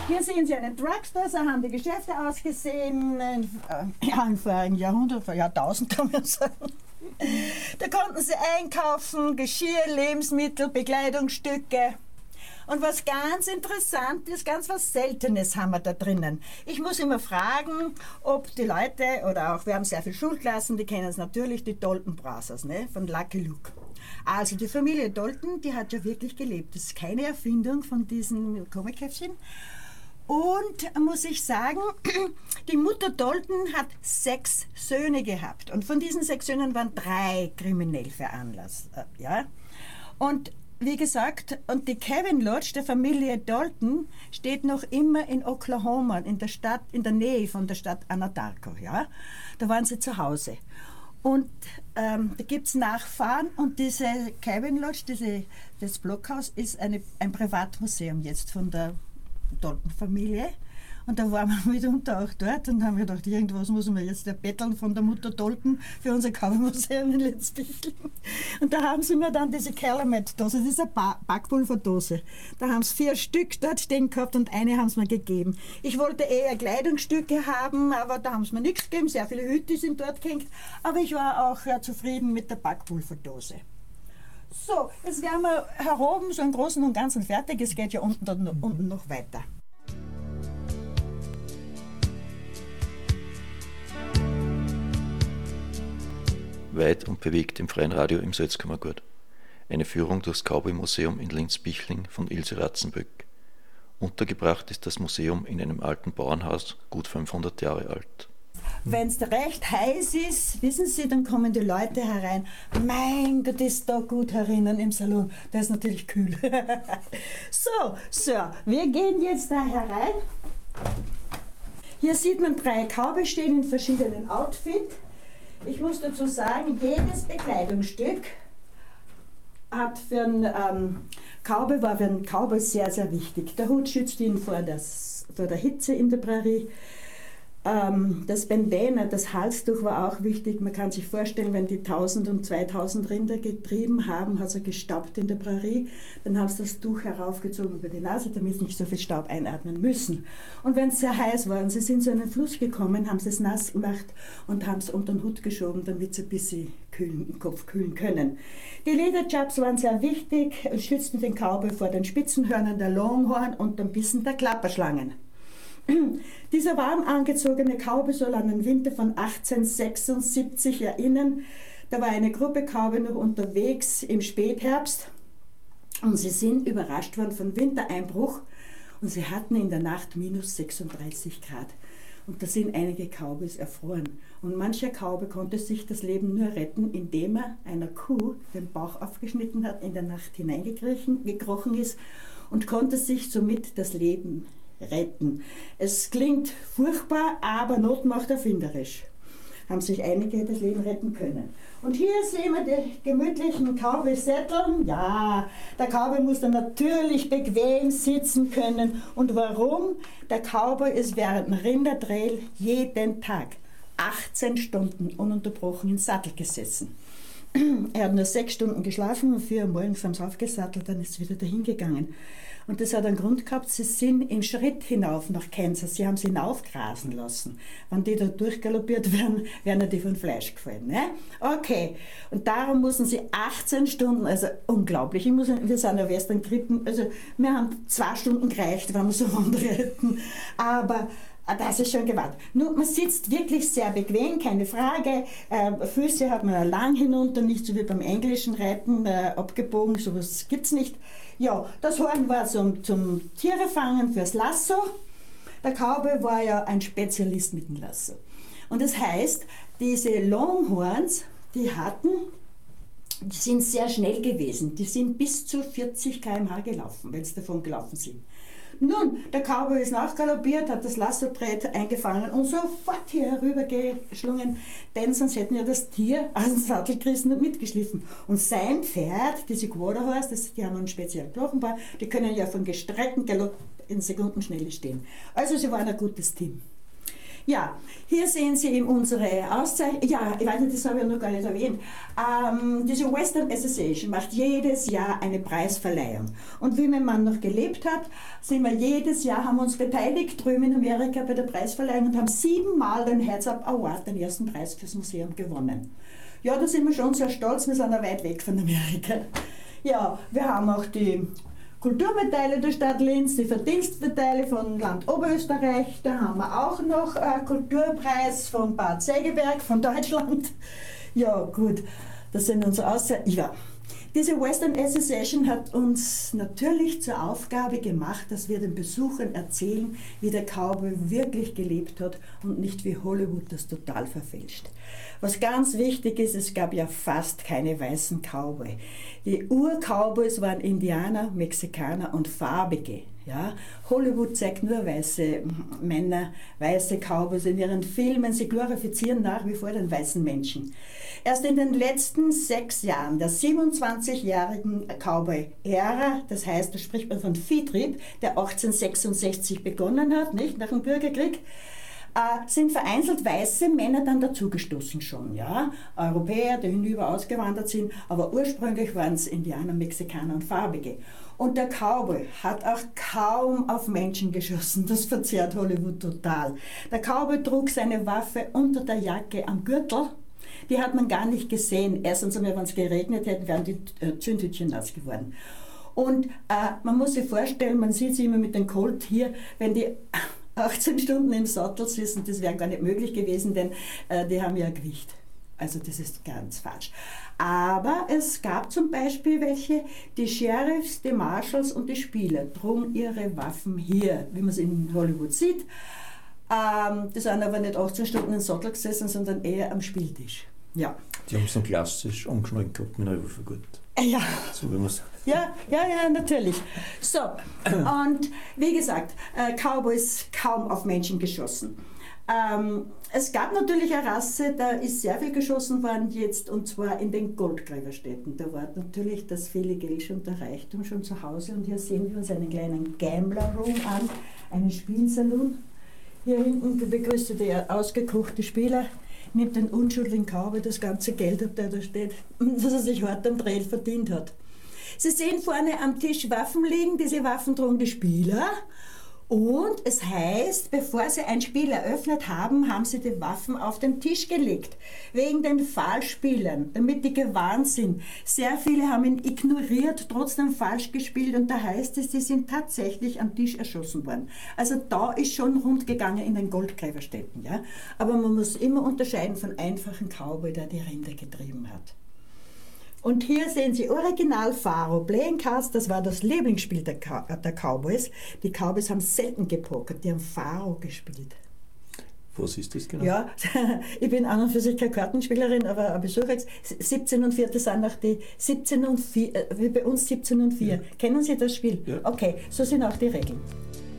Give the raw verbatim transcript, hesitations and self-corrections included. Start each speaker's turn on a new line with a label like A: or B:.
A: Hier sehen Sie einen Drugstore, so haben die Geschäfte ausgesehen, äh, ja, im vorigen Jahrhundert, vor Jahrtausend kann man sagen. Da konnten Sie einkaufen, Geschirr, Lebensmittel, Bekleidungsstücke. Und was ganz interessant ist, ganz was Seltenes haben wir da drinnen. Ich muss immer fragen, ob die Leute, oder auch, wir haben sehr viele Schulklassen, die kennen es natürlich, die Dalton Brothers, ne, von Lucky Luke. Also die Familie Dalton, die hat ja wirklich gelebt. Das ist keine Erfindung von diesen Comic-Heftchen. Und muss ich sagen, die Mutter Dalton hat sechs Söhne gehabt. Und von diesen sechs Söhnen waren drei kriminell veranlasst. Ja? Und wie gesagt, und die Kevin Lodge der Familie Dalton steht noch immer in Oklahoma, in der Stadt, in der Nähe von der Stadt Anadarko. Ja? Da waren sie zu Hause. Und ähm, da gibt es Nachfahren und diese Kevin Lodge, diese, das Blockhaus, ist eine, ein Privatmuseum jetzt von der Dalton-Familie. Und da waren wir mitunter auch dort und haben gedacht, irgendwas müssen wir jetzt erbetteln von der Mutter Dalton für unser Kaufmuseum in Litzbüchel. Und da haben sie mir dann diese Calumet-Dose, das ist eine ba Backpulverdose. Da haben sie vier Stück dort stehen gehabt und eine haben sie mir gegeben. Ich wollte eher Kleidungsstücke haben, aber da haben sie mir nichts gegeben. Sehr viele Hüte sind dort gehängt. Aber ich war auch ja, zufrieden mit der Backpulverdose. So, jetzt wären wir heroben so im Großen und Ganzen fertig. Es geht ja unten, dann, unten noch weiter.
B: Weit und bewegt im freien Radio im Salzkammergut. Eine Führung durchs Cowboy-Museum in Linz-Bichling von Ilse Ratzenböck. Untergebracht ist das Museum in einem alten Bauernhaus, gut fünfhundert Jahre alt.
A: Wenn es recht heiß ist, wissen Sie, dann kommen die Leute herein. Mein Gott, ist da gut herinnen im Salon. Da ist natürlich kühl. So, Sir, wir gehen jetzt da herein. Hier sieht man drei Cowboys stehen in verschiedenen Outfits. Ich muss dazu sagen, jedes Bekleidungsstück hat für einen ähm, Cowboy, war für einen Cowboy sehr, sehr wichtig. Der Hut schützt ihn vor, das, vor der Hitze in der Prärie. Ähm, das Bandana, das Halstuch war auch wichtig. Man kann sich vorstellen, wenn die tausend und zweitausend Rinder getrieben haben, hat er gestaubt in der Prärie, dann haben sie das Tuch heraufgezogen über die Nase, damit sie nicht so viel Staub einatmen müssen. Und wenn es sehr heiß war und sie sind zu einem Fluss gekommen, haben sie es nass gemacht und haben es unter den Hut geschoben, damit sie ein bisschen kühlen, den Kopf kühlen können. Die Lederchaps waren sehr wichtig und schützten den Cowboy vor den Spitzenhörnern der Longhorn und den Bissen der Klapperschlangen. Dieser warm angezogene Cowboy soll an den Winter von achtzehnhundertsechsundsiebzig erinnern. Da war eine Gruppe Cowboy noch unterwegs im Spätherbst und sie sind überrascht worden von Wintereinbruch und sie hatten in der Nacht minus sechsunddreißig Grad. Und da sind einige Cowboys erfroren. Und mancher Cowboy konnte sich das Leben nur retten, indem er einer Kuh den Bauch aufgeschnitten hat, in der Nacht hineingekrochen ist und konnte sich somit das Leben retten. Es klingt furchtbar, aber Not macht erfinderisch. Haben sich einige das Leben retten können. Und hier sehen wir die gemütlichen Cowboy-Sättel. Ja, der Cowboy muss dann natürlich bequem sitzen können. Und warum? Der Cowboy ist während dem Rindertrail jeden Tag achtzehn Stunden ununterbrochen im Sattel gesessen. Er hat nur sechs Stunden geschlafen und vier Uhr morgens haben sie aufgesattelt, dann ist er wieder dahin gegangen. Und das hat einen Grund gehabt, sie sind im Schritt hinauf nach Kansas, sie haben sie hinaufgrasen lassen. Wenn die da durchgaloppiert werden, werden die von Fleisch gefallen. Ne? Okay, und darum mussten sie achtzehn Stunden, also unglaublich, ich muss, wir sind ja Western geritten, also wir haben zwei Stunden gereicht, wenn wir so andere hätten, aber das ist schon gewagt. Nur, man sitzt wirklich sehr bequem, keine Frage. Äh, Füße hat man lang hinunter, nicht so wie beim englischen Reiten, äh, abgebogen, sowas gibt es nicht. Ja, das Horn war zum, zum Tierefangen fürs Lasso. Der Cowboy war ja ein Spezialist mit dem Lasso. Und das heißt, diese Longhorns, die hatten, die sind sehr schnell gewesen. Die sind bis zu vierzig Kilometer pro Stunde gelaufen, wenn sie davon gelaufen sind. Nun, der Cowboy ist nachgaloppiert, hat das Lassobrett eingefangen und sofort hier herüber geschlungen, denn sonst hätten ja das Tier aus dem Sattel gerissen und mitgeschliffen. Und sein Pferd, diese Quarterhorse, die haben einen speziellen Knochenbau, die können ja von gestreckten Galopp in Sekundenschnelle stehen. Also sie waren ein gutes Team. Ja, hier sehen Sie eben unsere Auszeichnung. Ja, ich weiß nicht, das habe ich noch gar nicht erwähnt. Ähm, diese Western Association macht jedes Jahr eine Preisverleihung. Und wie mein Mann noch gelebt hat, sind wir jedes Jahr, haben wir uns beteiligt drüben in Amerika bei der Preisverleihung und haben siebenmal den Heads-Up Award, den ersten Preis fürs Museum, gewonnen. Ja, da sind wir schon sehr stolz, wir sind ja weit weg von Amerika. Ja, wir haben auch die Kulturmedaille der Stadt Linz, die Verdienstmedaille von Land Oberösterreich, da haben wir auch noch einen Kulturpreis von Bad Segeberg von Deutschland. Ja gut, das sind unsere Auszeichnungen. Ja. Diese Western Association hat uns natürlich zur Aufgabe gemacht, dass wir den Besuchern erzählen, wie der Cowboy wirklich gelebt hat und nicht wie Hollywood das total verfälscht. Was ganz wichtig ist, es gab ja fast keine weißen Cowboy. Die Ur-Cowboys waren Indianer, Mexikaner und Farbige. Ja? Hollywood zeigt nur weiße Männer, weiße Cowboys in ihren Filmen. Sie glorifizieren nach wie vor den weißen Menschen. Erst in den letzten sechs Jahren der siebenundzwanzigjährigen Cowboy-Ära, das heißt, da spricht man von Viehtrieb, der achtzehnhundertsechsundsechzig begonnen hat, nicht, nach dem Bürgerkrieg, äh, sind vereinzelt weiße Männer dann dazugestoßen schon, ja, Europäer, die hinüber ausgewandert sind, aber ursprünglich waren es Indianer, Mexikaner und Farbige. Und der Cowboy hat auch kaum auf Menschen geschossen, das verzerrt Hollywood total. Der Cowboy trug seine Waffe unter der Jacke am Gürtel. Die hat man gar nicht gesehen. Erstens einmal, wenn es geregnet hätte, wären die äh, Zündhütchen nass geworden. Und äh, man muss sich vorstellen, man sieht sie immer mit dem Colt hier, wenn die achtzehn Stunden im Sattel sitzen, das wäre gar nicht möglich gewesen, denn äh, die haben ja ein Gewicht. Also das ist ganz falsch. Aber es gab zum Beispiel welche, die Sheriffs, die Marshals und die Spieler trugen ihre Waffen hier, wie man es in Hollywood sieht. Ähm, die sind aber nicht achtzehn Stunden im Sattel gesessen, sondern eher am Spieltisch. Ja.
C: Die haben es dann klassisch angeschnallt gehabt mit einer Waffe, gut.
A: Ja.
C: So wie man es.
A: Ja, ja, ja, natürlich. So, und wie gesagt, äh, Cowboys kaum auf Menschen geschossen. Ähm, es gab natürlich eine Rasse, da ist sehr viel geschossen worden jetzt, und zwar in den Goldgräberstädten. Da war natürlich das viele Geld und der Reichtum schon zu Hause, und hier sehen wir uns einen kleinen Gambler-Room an, einen Spielsalon. Hier hinten begrüßt der ausgekochte Spieler, nimmt den unschuldigen Cowboy das ganze Geld ab, der da steht, das er sich hart am Trail verdient hat. Sie sehen vorne am Tisch Waffen liegen, diese Waffen trugen die Spieler. Und es heißt, bevor sie ein Spiel eröffnet haben, haben sie die Waffen auf den Tisch gelegt. Wegen den Fallspielern, damit die gewarnt sind. Sehr viele haben ihn ignoriert, trotzdem falsch gespielt, und da heißt es, sie sind tatsächlich am Tisch erschossen worden. Also da ist schon rund gegangen in den Goldgräberstädten. Ja? Aber man muss immer unterscheiden von einfachen Cowboy, der die Rinder getrieben hat. Und hier sehen Sie Original Faro, Playing Cards, das war das Lieblingsspiel der, Cow der Cowboys. Die Cowboys haben selten gepokert, die haben Faro gespielt.
C: Was ist das genau?
A: Ja, ich bin an und für sich keine Kartenspielerin, aber ein Besucher. siebzehn und vier, das sind auch die siebzehn und vier, wie bei uns siebzehn und vier. Ja. Kennen Sie das Spiel?
C: Ja.
A: Okay, so sind auch die Regeln.